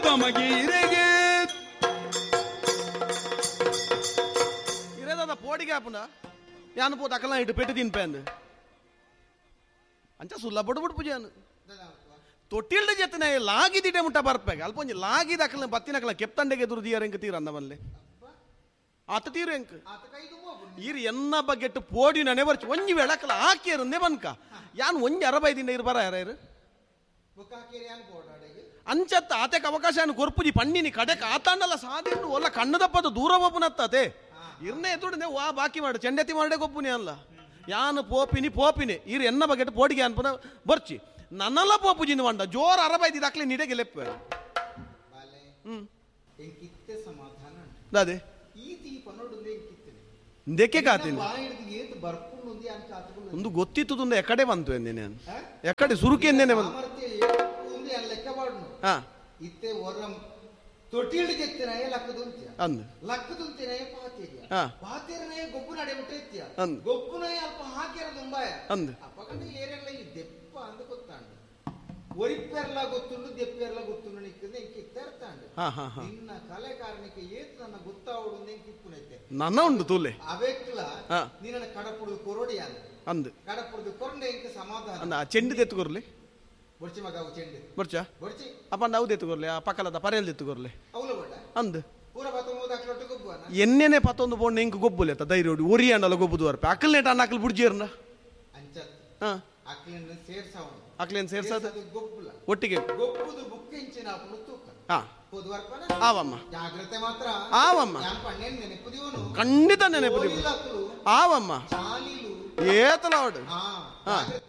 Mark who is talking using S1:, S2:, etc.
S1: ತಮಗೀರೆಗೆ ಇರೇದ ಪೋಡಿಗೆ ಆಪುಂಡ ಯಾನು ಪೋತ ಅಕಲ ಇಟ್ಟು ಪೆಟ್ಟು ತಿನ್ಪೇಂದು ಅಂಚ ಸುಲ್ಲ ಬಡ್ಬಿಟ್ಟು ಪೂಜೆಯನ್ನು ತೊಟ್ಟಿಲ್ದ ಜೊತೆ ಲಾಗಿದಿಟ್ಟೆ ಮುಟ್ಟ ಬರ್ಪೇಗ ಅಲ್ಪ ಒಂಜಿ ಲಾಗಿದ ಅಕಲ ಬತ್ತಿನಕಲ ಕೆಪ್ತಂಡೆಗೆ ದುರ್ದಿಯಾರ ಎಂಕ ತೀರ ಅಂದವಲ್ಲೇ ಆತ ತೀರು ಎಂಕ ಇರು ಎನ್ನ ಬಗ್ಗೆಟ್ಟು ಪೋಡಿ ನನೆ ಬರ್ಚು ಒಂಜಿ ವೇಳಕಲ ಹಾಕಿಯರಂದೇ ಬನ್ಕ ಯಾನು ಒಂಜಿ ಅರಬೈದಿಂದ ಇರು ಬರ ಯಾರು ಅಂಚತ್ತ ಆತೆಗೆ ಅವಕಾಶ ಕೊರ್ಪುಜಿ ಪಣ್ಣಿನಿ ಕಡೆಕ ಆತಾಂಡಲ್ಲ ಸಾಧಿಟ್ಟು ಒಲ್ಲ ಕಣ್ಣದಪ್ಪದ ದೂರ ಒಪ್ಪುನತ್ತತೆ ಇರ್ನೇ ಎತ್ತುಡನೆ ವಾ ಬಾಕಿ ಮಾಡು ಚೆಂಡೆತಿ ಮಾಡೇ ಗೊಪ್ಪುನಿ ಅಲ್ಲ ಯಾನು ಪೋಪಿನಿ ಇರು ಎನ್ನ ಬಗೆಟ್ ಪೋಡಿಗೆ ಅನ್ಪನ ಬರ್ಚಿ ನನ್ನಲ್ಲ ಪೋಪುಜಿನ ಮಂಡ ಜೋರ್ ಅರಬೈದಿದ ಅಕ್ಲೆ ನಿಡೆಗೆ ಲೆಪ್ಪ ಅದೇ ದೆಕ್ಕೆ ಕಾತೀನಿ ಒಂದು ಗೊತ್ತಿತ್ತು ಎಕಡೆ ಬಂತು ಎಂದೇನೆ ಎಕಡೆ ಸುರುಕಿ ಎಂದೇನೆ ಬಂತು
S2: ಇತ್ತೆ ಒರಂ ತೊಟ್ಟಿಲ್ಡ್ ಜೆತ್ತಿನಯ ಲಕ್ಕದುಂತ್ಯ
S1: ಅಂದ್
S2: ಲಕ್ಕದುಂತಿನಯ ಪಾತೇರನಯ ಗೊಬ್ಬು ನಡೆ ಮುಟ್ಟೆತ್ಯ ಗೊಬ್ಬುನಯ ಅಲ್ಪ ಹಾಕಿರ ದುಂಬಾಯ
S1: ಅಂದ್
S2: ಅಪ್ಪಕಂಡ ಏರೆಲ್ಲ ಈ ದೆಪ್ಪ ಅಂದ ಗೊತ್ತಾಂಡು ಒರಿಪ್ಪೆರ್ಲ ಗೊತ್ತುಂಡು ದೆಪ್ಪೆರ್ಲ ಗೊತ್ತುಂಡು ನಿಕ್ಕದೆ ಎಂಕಿತ್ತರ್ತಾಂಡು ನಿನ್ನ ಕಲೆ ಕಾರಣಕ್ಕೆ ಏತ್ ನನ್ನ ಗೊತ್ತಾವಡು ಎಂಕಿಪ್ಪುನೈತೆ
S1: ನನ್ನ ಉಂಡು ತೂಲೆ
S2: ಅವೆಕ್ಲ ನಿನ್ನ ಕಡಪುಡು ಕೊರಡಿ
S1: ಅಂದ್
S2: ಕಡಪುಡು ಕೊರಂಡೆ ಎಂಕ ಸಮಾಧಾನ
S1: ಅಂದ ಚೆಂಡು ದೆತ್ತುಕೊರ್ಲಿ
S2: ಬರ್ಚಿ ಮಗ ಅವು ಚೆಂಡು
S1: ಬರ್ಚಾ
S2: ಬರ್ಚಿ
S1: ಅಪ್ಪ ನಾವು ದೆತ್ತುಕೊರ್ಲಿ ಆ ಪಕ್ಕಲದ ಪರೆಯಲ್ಲಿ ದೆತ್ತುಕೊರ್ಲಿ
S2: ಅವಲ ಬಡ
S1: ಅಂದ್
S2: ಪೂರ 19 ಅಕ್ಲೊಟ್ಟು ಗೊಬ್ಬುವನ
S1: ಎನ್ನೆನೆ 11 ಪೌಂಡ್ ಎಂಕ್ ಗೊಬ್ಬುಲೆ ಅತ್ತ ಧೈರ್ಯ ಹೊಡಿ ಒರಿ ಅಂಡಲ ಗೊಬ್ಬುದು ವರ್ಪೆ ಅಕ್ಕಲ್ನೇಟ ಅನ್ನ ಅಕ್ಕಲ್ ಬುಡ್ಜಿರ್ನ
S2: ಅಂಚತ್ ಅಕ್ಲಿನ ಸೇರ್ಸವನು
S1: ಅಕ್ಲೇನ್ ಸೇರ್ಸದ
S2: ಗೊಬ್ಬುಲ
S1: ಒಟ್ಟಿಗೆ
S2: ಗೊಬ್ಬುದು ಬುಕ್ಕೆಂಚಿನ ಅಪ್ಪನು ತೂಕ ಹೋದ ವರ್ಪನ ಆವಮ್ಮ ಜಾಗ್ರತೆ ಮಾತ್ರ
S1: ಆವಮ್ಮ
S2: ಯಾನ್ ಪಣ್ಣೆನ್ ನೆನಪುದಿವನು
S1: ಖಂಡಿತ ನೆನಪುದಿವನು ಆವಮ್ಮ
S2: ಚಾಲಿಲು
S1: ಏತಲ ಹೊಡು